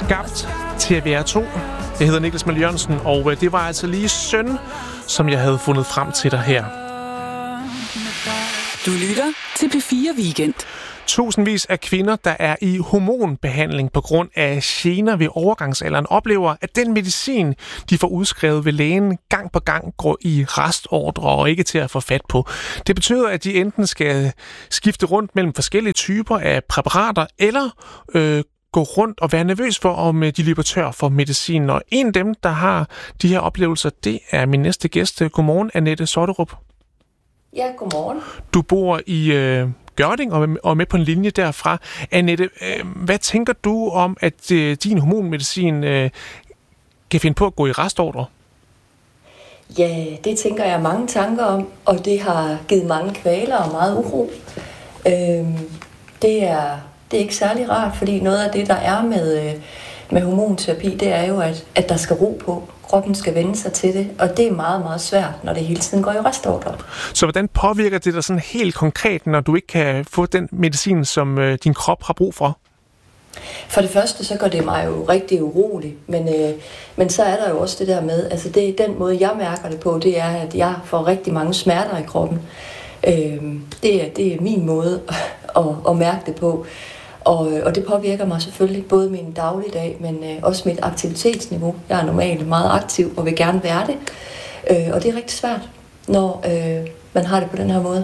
Skabt til at være to. Jeg hedder Niklas Møller Jørgensen, og det var altså lige Søn, som jeg havde fundet frem til dig her. Du lytter til P4 Weekend. Tusindvis af kvinder, der er i hormonbehandling på grund af gener ved overgangsalderen, oplever, at den medicin, de får udskrevet ved lægen, gang på gang går i restordre og ikke til at få fat på. Det betyder, at de enten skal skifte rundt mellem forskellige typer af præparater, eller gå rundt og være nervøs for, om de løber tør for medicin. Og en af dem, der har de her oplevelser, det er min næste gæst. Godmorgen, Annette Sotterup. Ja, godmorgen. Du bor i Gørding og er med på en linje derfra. Annette, hvad tænker du om, at din hormonmedicin kan finde på at gå i restordre? Ja, det tænker jeg mange tanker om, og det har givet mange kvaler og meget uro. Det er ikke særlig rart, fordi noget af det, der er med hormonterapi, det er jo, at der skal ro på. Kroppen skal vende sig til det, og det er meget, meget svært, når det hele tiden går i restordre. Så hvordan påvirker det dig sådan helt konkret, når du ikke kan få den medicin, som din krop har brug for? For det første, så gør det mig jo rigtig urolig, men så er der jo også det der med, altså det er den måde, jeg mærker det på, det er, at jeg får rigtig mange smerter i kroppen. Det er min måde at mærke det på. Og det påvirker mig selvfølgelig både min dagligdag, men også mit aktivitetsniveau. Jeg er normalt meget aktiv og vil gerne være det. Og det er rigtig svært, når man har det på den her måde.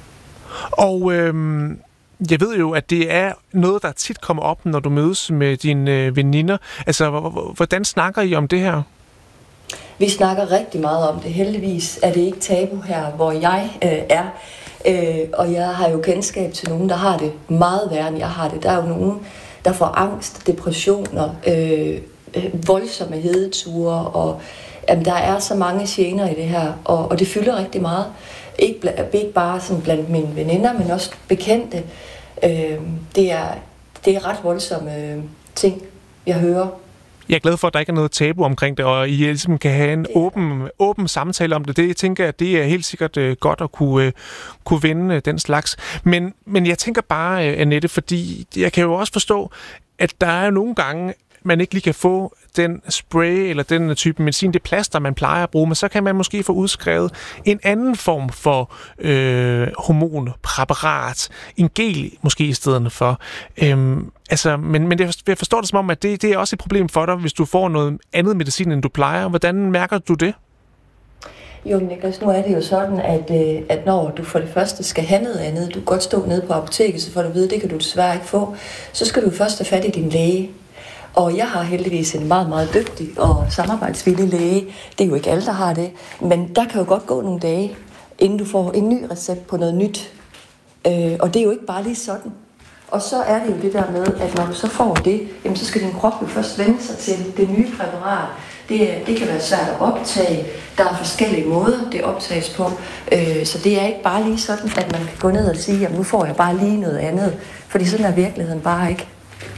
Og jeg ved jo, at det er noget, der tit kommer op, når du mødes med dine veninder. Altså, hvordan snakker I om det her? Vi snakker rigtig meget om det. Heldigvis er det ikke tabu her, hvor jeg er. Og jeg har jo kendskab til nogen, der har det meget værre, end jeg har det. Der er jo nogen, der får angst, depressioner, voldsomme hedeture, og der er så mange gener i det her, og det fylder rigtig meget. Ikke bare sådan blandt mine veninder, men også bekendte. Det er ret voldsomme ting, jeg hører. Jeg er glad for, at der ikke er noget tabu omkring det, og I ligesom kan have en åben samtale om det. Det, jeg tænker, at det er helt sikkert godt at kunne vinde den slags. Men jeg tænker bare, Annette, fordi jeg kan jo også forstå, at der er nogle gange, man ikke lige kan få den spray eller den type medicin, det plaster, man plejer at bruge, men så kan man måske få udskrevet en anden form for hormonpræparat, en gel måske i stedet for. Men jeg forstår det som om, at det er også et problem for dig, hvis du får noget andet medicin, end du plejer. Hvordan mærker du det? Jo, Niklas, nu er det jo sådan, at når du for det første skal have noget andet, du kan godt stå nede på apoteket, så får du at vide, det kan du desværre ikke få, så skal du først have fat i din læge. Og jeg har heldigvis en meget, meget dygtig og samarbejdsvillig læge. Det er jo ikke alle, der har det. Men der kan jo godt gå nogle dage, inden du får en ny recept på noget nyt. Og det er jo ikke bare lige sådan. Og så er det jo det der med, at når du så får det, jamen så skal din krop jo først vende sig til det nye præparat. Det kan være svært at optage. Der er forskellige måder, det optages på. Så det er ikke bare lige sådan, at man kan gå ned og sige, jamen nu får jeg bare lige noget andet. Fordi sådan er virkeligheden bare ikke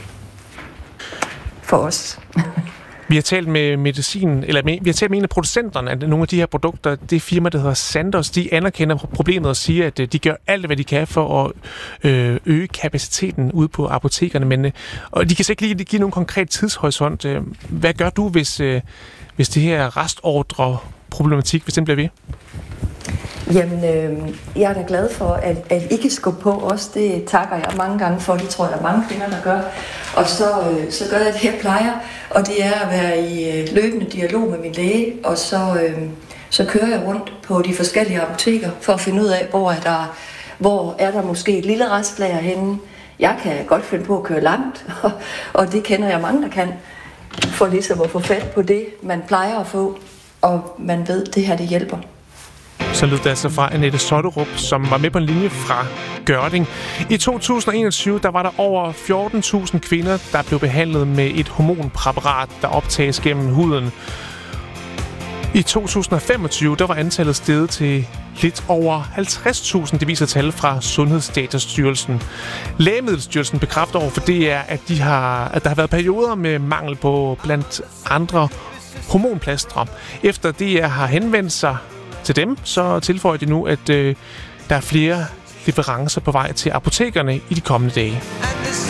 for os. Vi har talt med vi har talt med en af producenterne af nogle af de her produkter. Det firma, der hedder Sandoz, de anerkender problemet og siger, at de gør alt, hvad de kan for at øge kapaciteten ude på apotekerne. Og de kan så ikke lige give nogen konkret tidshorisont. Hvad gør du, hvis det her restordre-problematik, hvis den bliver ved? Jamen, jeg er da glad for, at I kan skubbe på os. Det takker jeg mange gange for. Det tror jeg, der er mange kvinder, der gør. Og så gør jeg det, jeg plejer. Og det er at være i løbende dialog med min læge. Og så kører jeg rundt på de forskellige apoteker for at finde ud af, hvor er der måske et lille restlager henne. Jeg kan godt finde på at køre langt, og det kender jeg mange, der kan. For ligesom at få fat på det, man plejer at få. Og man ved, det her, det hjælper. Så lød det altså fra Annette Sotterup, som var med på en linje fra Gørding. I 2021, der var der over 14.000 kvinder, der blev behandlet med et hormonpræparat, der optages gennem huden. I 2025, der var antallet steget til lidt over 50.000, det viser tal fra Sundhedsdatastyrelsen. Lægemiddelstyrelsen bekræfter over for DR, at der har været perioder med mangel på blandt andre hormonplastre. Efter DR har henvendt sig til dem, så tilføjer de nu, at der er flere leverancer på vej til apotekerne i de kommende dage.